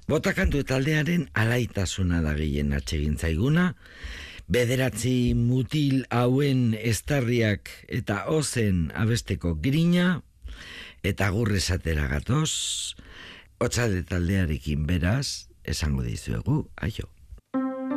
Botakantu taldearen alaitasuna da gehien atsegin zaiguna, 9 mutil hauen estarriak eta ozen abesteko grina, eta gur esatera gatoz, Otzalde taldearekin beraz, esango dizuegu, aio.